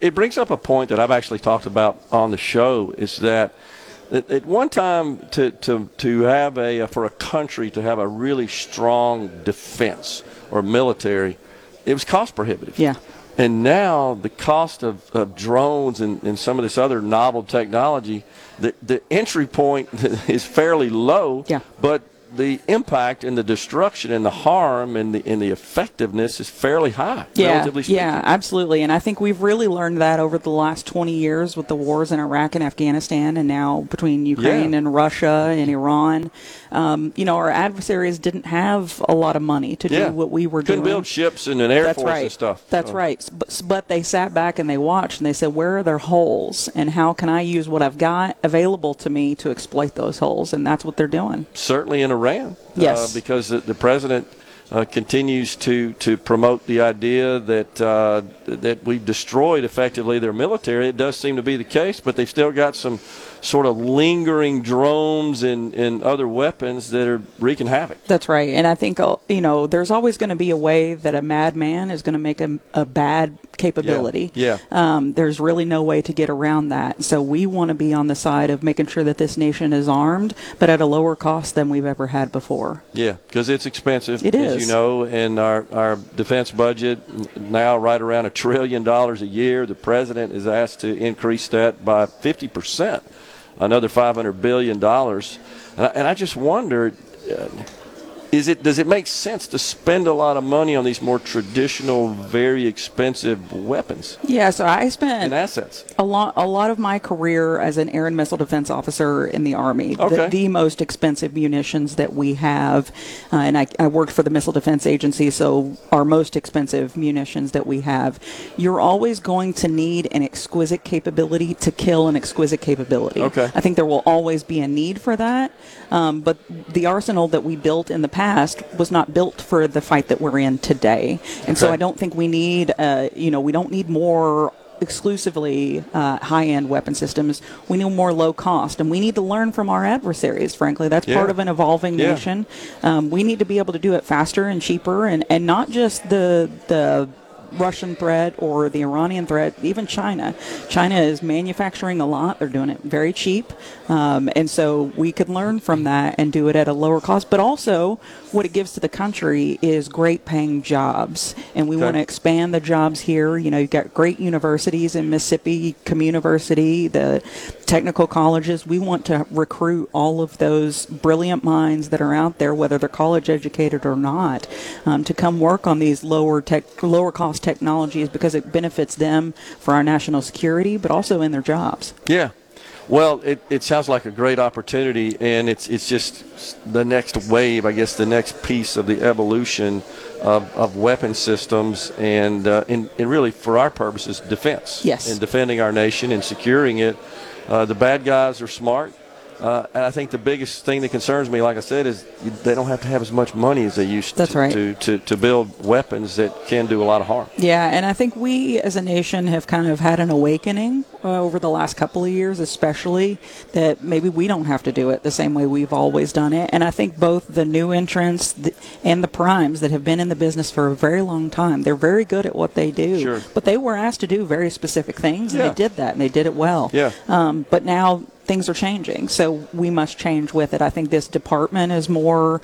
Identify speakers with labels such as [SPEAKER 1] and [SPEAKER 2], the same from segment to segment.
[SPEAKER 1] it brings up a point that I've actually talked about on the show, is that at one time to have for a country to have a really strong defense or military, it was cost prohibitive.
[SPEAKER 2] Yeah.
[SPEAKER 1] And now the cost of drones and some of this other novel technology, the entry point is fairly low,
[SPEAKER 2] yeah.
[SPEAKER 1] but the impact and the destruction and the harm and the effectiveness is fairly high, relatively speaking.
[SPEAKER 2] Yeah, absolutely. And I think we've really learned that over the last 20 years with the wars in Iraq and Afghanistan, and now between Ukraine and Russia and Iran. Our adversaries didn't have a lot of money to do what we were doing.
[SPEAKER 1] Couldn't build ships and an air force and stuff.
[SPEAKER 2] That's right. But they sat back and they watched and they said, where are their holes, and how can I use what I've got available to me to exploit those holes? And that's what they're doing.
[SPEAKER 1] Certainly in Iran.
[SPEAKER 2] Yes.
[SPEAKER 1] Because the president continues to promote the idea that we've destroyed effectively their military. It does seem to be the case, but they've still got some sort of lingering drones and other weapons that are wreaking havoc.
[SPEAKER 2] That's right. And I think, there's always going to be a way that a madman is going to make a bad capability.
[SPEAKER 1] Yeah.
[SPEAKER 2] There's really no way to get around that. So we want to be on the side of making sure that this nation is armed, but at a lower cost than we've ever had before.
[SPEAKER 1] Yeah, because it's expensive,
[SPEAKER 2] it is.
[SPEAKER 1] As you know, and our defense budget now right around $1 trillion a year. The president is asked to increase that by 50%. Another $500 billion. And I just wonder, does it make sense to spend a lot of money on these more traditional, very expensive weapons?
[SPEAKER 2] Yeah, so I spent
[SPEAKER 1] and assets.
[SPEAKER 2] a lot of my career as an air and missile defense officer in the Army.
[SPEAKER 1] Okay.
[SPEAKER 2] The most expensive munitions that we have, and I worked for the Missile Defense Agency, so our most expensive munitions that we have, you're always going to need an exquisite capability to kill an exquisite capability.
[SPEAKER 1] Okay.
[SPEAKER 2] I think there will always be a need for that, but the arsenal that we built in the past was not built for the fight that we're in today. And so I don't think we need, we don't need more exclusively high-end weapon systems. We need more low cost, and we need to learn from our adversaries, frankly. That's part of an evolving nation. We need to be able to do it faster and cheaper, and not just the Russian threat or the Iranian threat, even China. China is manufacturing a lot. They're doing it very cheap. And so we could learn from that and do it at a lower cost. But also what it gives to the country is great paying jobs. And we want to expand the jobs here. You've got great universities in Mississippi, Communiversity, the technical colleges. We want to recruit all of those brilliant minds that are out there, whether they're college educated or not, to come work on these lower cost technologies, because it benefits them for our national security, but also in their jobs.
[SPEAKER 1] Yeah. Well, it sounds like a great opportunity, and it's just the next wave, I guess, the next piece of the evolution of weapon systems and really, for our purposes, defense.
[SPEAKER 2] Yes.
[SPEAKER 1] And defending our nation and securing it. The bad guys are smart. And I think the biggest thing that concerns me, like I said, is they don't have to have as much money as they used to build weapons that can do a lot of harm.
[SPEAKER 2] Yeah, and I think we as a nation have kind of had an awakening over the last couple of years, especially, that maybe we don't have to do it the same way we've always done it. And I think both the new entrants and the primes that have been in the business for a very long time, they're very good at what they do.
[SPEAKER 1] Sure.
[SPEAKER 2] But they were asked to do very specific things, and they did that, and they did it well.
[SPEAKER 1] Yeah.
[SPEAKER 2] But now things are changing, so we must change with it. I think this department is more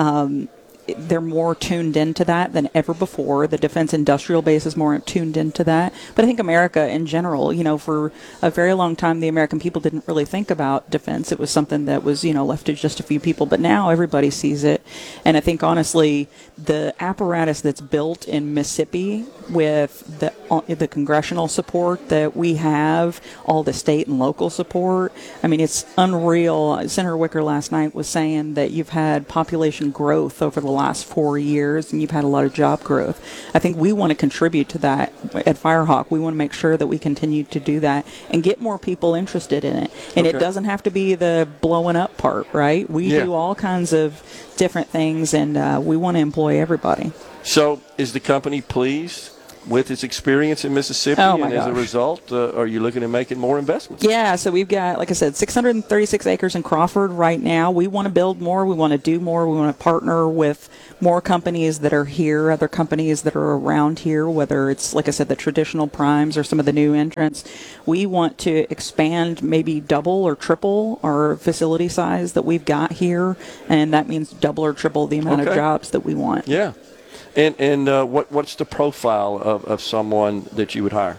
[SPEAKER 2] they're more tuned into that than ever before. The defense industrial base is more tuned into that. But I think America in general, for a very long time, the American people didn't really think about defense. It was something that was, left to just a few people. But now everybody sees it. And I think, honestly, the apparatus that's built in Mississippi with the congressional support that we have, all the state and local support, it's unreal. Senator Wicker last night was saying that you've had population growth over the last 4 years, and you've had a lot of job growth. I think we want to contribute to that at Firehawk. We want to make sure that we continue to do that and get more people interested in it. And it doesn't have to be the blowing up part, right? We do all kinds of different things, and we want to employ everybody.
[SPEAKER 1] So is the company pleased with its experience in Mississippi,
[SPEAKER 2] Oh, my
[SPEAKER 1] and as a
[SPEAKER 2] gosh.
[SPEAKER 1] result, are you looking at making more investments?
[SPEAKER 2] Yeah, so we've got, like I said, 636 acres in Crawford right now. We want to build more. We want to do more. We want to partner with more companies that are here, other companies that are around here, whether it's, like I said, the traditional primes or some of the new entrants. We want to expand, maybe double or triple our facility size that we've got here, and that means double or triple the amount of
[SPEAKER 1] Okay.
[SPEAKER 2] jobs that we want.
[SPEAKER 1] Yeah. And what's the profile of someone that you would hire?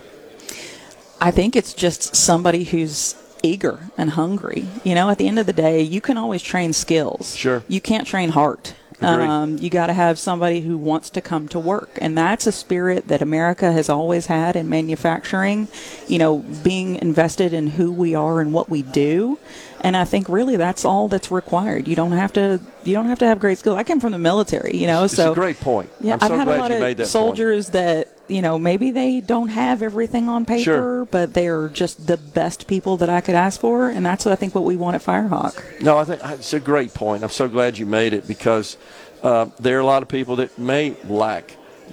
[SPEAKER 2] I think it's just somebody who's eager and hungry. You know, at the end of the day, you can always train skills.
[SPEAKER 1] Sure.
[SPEAKER 2] You can't train heart.
[SPEAKER 1] Agreed.
[SPEAKER 2] You got to have somebody who wants to come to work. And that's a spirit that America has always had in manufacturing, you know, being invested in who we are and what we do. And I think really that's all that's required. You don't have to have great skills. I came from the military, you know,
[SPEAKER 1] It's
[SPEAKER 2] so
[SPEAKER 1] a great point.
[SPEAKER 2] yeah,
[SPEAKER 1] I'm so
[SPEAKER 2] I've had
[SPEAKER 1] glad
[SPEAKER 2] a lot
[SPEAKER 1] you made
[SPEAKER 2] of
[SPEAKER 1] that
[SPEAKER 2] soldiers that, you know, maybe they don't have everything on paper,
[SPEAKER 1] Sure.
[SPEAKER 2] but they're just the best people that I could ask for, and that's what I think what we want at Firehawk.
[SPEAKER 1] No, I think it's a great point. I'm so glad you made it because there are a lot of people that may lack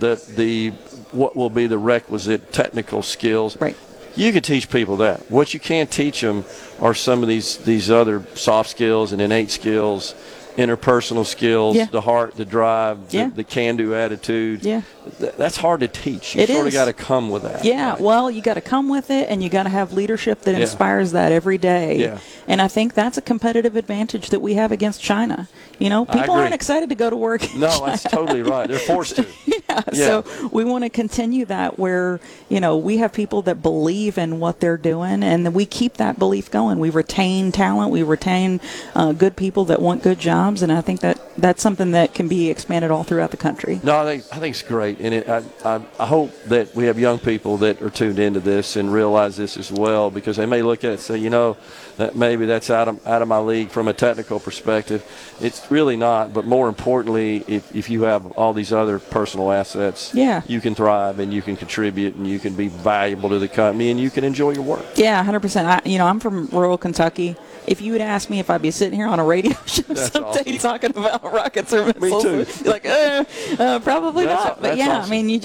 [SPEAKER 1] the what will be the requisite technical skills.
[SPEAKER 2] Right.
[SPEAKER 1] You can teach people that. What you can't teach them are some of these other soft skills and innate skills, interpersonal skills,
[SPEAKER 2] Yeah.
[SPEAKER 1] the heart, the drive,
[SPEAKER 2] Yeah.
[SPEAKER 1] the can-do attitude.
[SPEAKER 2] Yeah.
[SPEAKER 1] That's hard to teach. You
[SPEAKER 2] It
[SPEAKER 1] sort of
[SPEAKER 2] is.
[SPEAKER 1] got to come with that.
[SPEAKER 2] Yeah,
[SPEAKER 1] right?
[SPEAKER 2] well, you got to come with it, and you got to have leadership that
[SPEAKER 1] Yeah.
[SPEAKER 2] inspires that every day.
[SPEAKER 1] Yeah.
[SPEAKER 2] And I think that's a competitive advantage that we have against China. You know, people
[SPEAKER 1] agree.
[SPEAKER 2] aren't excited to go to work. in
[SPEAKER 1] No,
[SPEAKER 2] China.
[SPEAKER 1] that's totally right. They're forced to.
[SPEAKER 2] Yeah, so we want to continue that where, you know, we have people that believe in what they're doing, and then we keep that belief going. We retain talent. We retain good people that want good jobs, and I think that's something that can be expanded all throughout the country.
[SPEAKER 1] No, I think it's great, and I hope that we have young people that are tuned into this and realize this as well, because they may look at it and say, you know, that maybe that's out of my league from a technical perspective. It's really not, but more importantly, if you have all these other personal assets,
[SPEAKER 2] Yeah.
[SPEAKER 1] you can thrive and you can contribute and you can be valuable to the company and you can enjoy your work.
[SPEAKER 2] Yeah, 100%. I'm from rural Kentucky. If you would ask me if I'd be sitting here on a radio show someday
[SPEAKER 1] awesome.
[SPEAKER 2] talking about rockets or missiles,
[SPEAKER 1] too.
[SPEAKER 2] you're like, probably not. But
[SPEAKER 1] that's
[SPEAKER 2] yeah,
[SPEAKER 1] awesome.
[SPEAKER 2] I mean,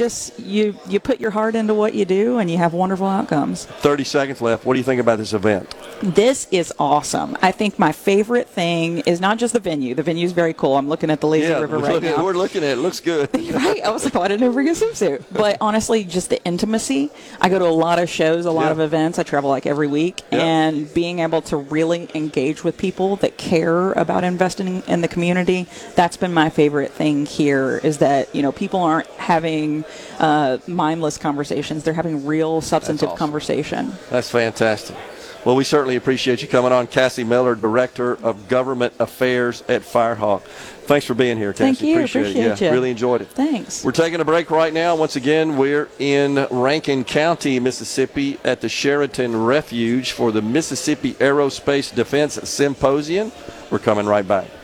[SPEAKER 2] you put your heart into what you do, and you have wonderful outcomes.
[SPEAKER 1] 30 seconds left. What do you think about this event?
[SPEAKER 2] This is awesome. I think my favorite thing is not just the venue. The venue is very cool. I'm looking at the Lazy River right now.
[SPEAKER 1] We're looking at it. It looks good.
[SPEAKER 2] Right? I was like, why didn't I bring a swimsuit? But honestly, just the intimacy. I go to a lot of shows, a lot
[SPEAKER 1] Yeah.
[SPEAKER 2] of events. I travel like every week.
[SPEAKER 1] Yeah.
[SPEAKER 2] And being able to really engage with people that care about investing in the community, that's been my favorite thing here, is that, you know, people aren't having mindless conversations. They're having real substantive
[SPEAKER 1] awesome.
[SPEAKER 2] conversation.
[SPEAKER 1] That's fantastic. Well, we certainly appreciate you coming on. Cassie Miller, Director of Government Affairs at Firehawk. Thanks for being here, Cassie.
[SPEAKER 2] Thank you.
[SPEAKER 1] Appreciate it.
[SPEAKER 2] Appreciate
[SPEAKER 1] Yeah,
[SPEAKER 2] you.
[SPEAKER 1] really enjoyed it.
[SPEAKER 2] Thanks.
[SPEAKER 1] We're taking a break right now. Once again, we're in Rankin County, Mississippi at the Sheraton Refuge for the Mississippi Aerospace Defense Symposium. We're coming right back.